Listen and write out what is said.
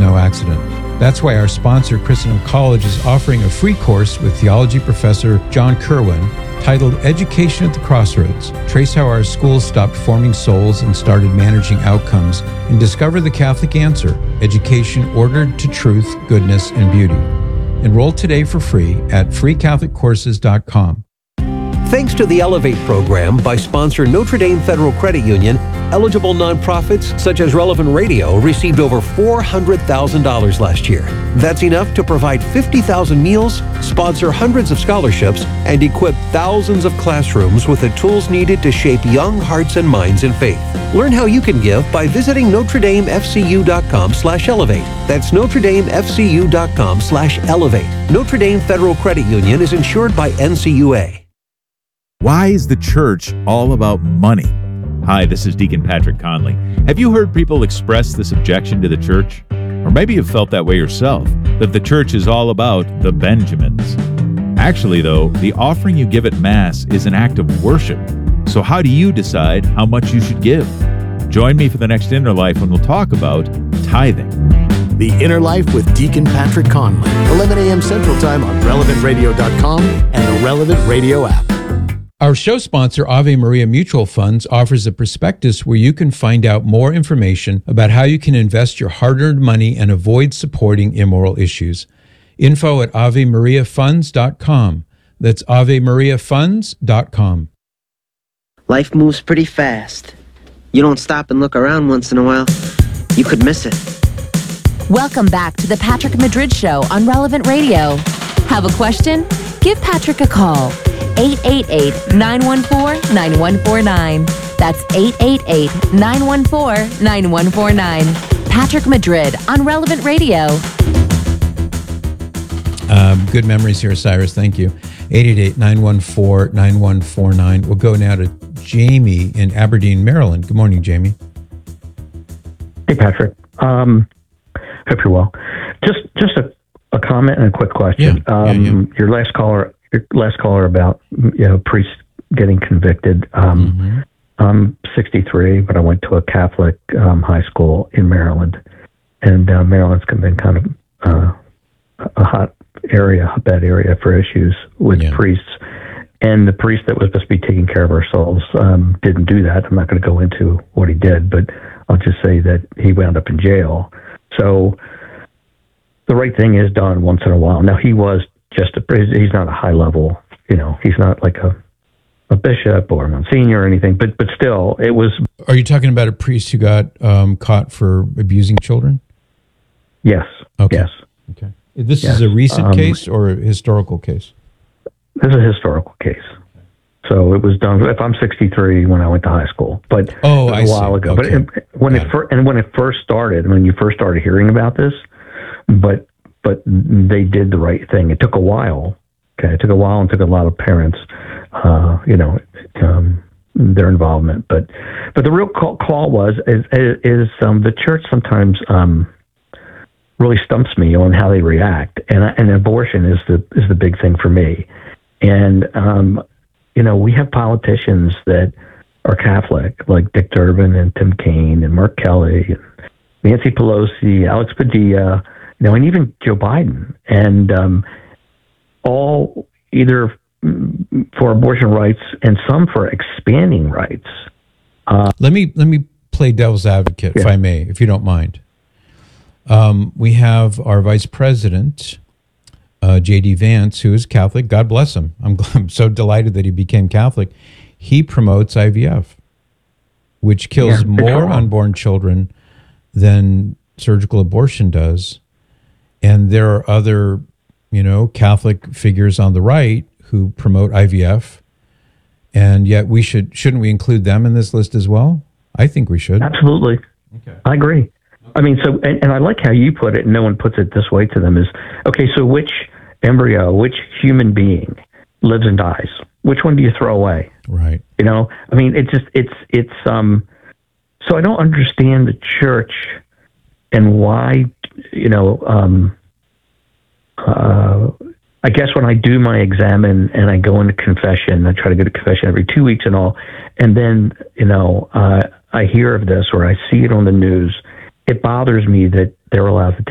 no accident. That's why our sponsor, Christendom College, is offering a free course with theology professor John Kerwin titled Education at the Crossroads. Trace how our schools stopped forming souls and started managing outcomes, and discover the Catholic answer: education ordered to truth, goodness, and beauty. Enroll today for free at freecatholiccourses.com. Thanks to the Elevate program by sponsor Notre Dame Federal Credit Union, eligible nonprofits such as Relevant Radio received over $400,000 last year. That's enough to provide 50,000 meals, sponsor hundreds of scholarships, and equip thousands of classrooms with the tools needed to shape young hearts and minds in faith. Learn how you can give by visiting NotreDameFCU.com/elevate. That's NotreDameFCU.com/elevate. Notre Dame Federal Credit Union is insured by NCUA. Why is the church all about money? Hi, this is Deacon Patrick Conley. Have you heard people express this objection to the church? Or maybe you've felt that way yourself, that the church is all about the Benjamins. Actually, though, the offering you give at Mass is an act of worship. So how do you decide how much you should give? Join me for the next Inner Life when we'll talk about tithing. The Inner Life with Deacon Patrick Conley, 11 a.m. Central Time on RelevantRadio.com and the Relevant Radio app. Our show sponsor, Ave Maria Mutual Funds, offers a prospectus where you can find out more information about how you can invest your hard-earned money and avoid supporting immoral issues. Info at AveMariaFunds.com. That's AveMariaFunds.com. Life moves pretty fast. You don't stop and look around once in a while, you could miss it. Welcome back to the Patrick Madrid Show on Relevant Radio. Have a question? Give Patrick a call. 888-914-9149. That's 888-914-9149. Patrick Madrid on Relevant Radio. Good memories here, Cyrus. Thank you. 888-914-9149. We'll go now to Jamie in Aberdeen, Maryland. Good morning, Jamie. Hey, Patrick. Hope you're well. Just a comment and a quick question. Your last caller about priests getting convicted. I'm 63, but I went to a Catholic high school in Maryland, and Maryland's been kind of a hotbed area for issues with priests. And the priest that was supposed to be taking care of our souls didn't do that. I'm not going to go into what he did, but I'll just say that he wound up in jail. So the right thing is done once in a while. Now, he was just he's not a high level, he's not like a bishop or a monsignor or anything, but still, it was. Are you talking about a priest who got caught for abusing children? Yes. Okay. Yes. Okay. This is a recent case or a historical case? This is a historical case. So it was done. If I'm 63 when I went to high school, but it was a while ago. Okay. But when it first started, when you first started hearing about this, but they did the right thing. It took a while. Okay, it took a while and took a lot of parents, their involvement. But the real call is the church sometimes really stumps me on how they react, and abortion is the big thing for me. And we have politicians that are Catholic, like Dick Durbin and Tim Kaine and Mark Kelly, and Nancy Pelosi, Alex Padilla, and even Joe Biden, and all either for abortion rights and some for expanding rights. Let me play devil's advocate, if I may, if you don't mind. We have our vice president, J.D. Vance, who is Catholic. God bless him. I'm so delighted that he became Catholic. He promotes IVF, which kills more unborn children than surgical abortion does. And there are other, Catholic figures on the right who promote IVF, and yet shouldn't we include them in this list as well? I think we should. Absolutely. Okay. I agree. I mean, so, and I like how you put it, and no one puts it this way to them, is, okay, so which embryo, which human being lives and dies? Which one do you throw away? Right. I mean, so I don't understand the church and why, I guess when I do my exam and I go into confession, I try to go to confession every 2 weeks and all, and then, I hear of this or I see it on the news, it bothers me that they're allowed to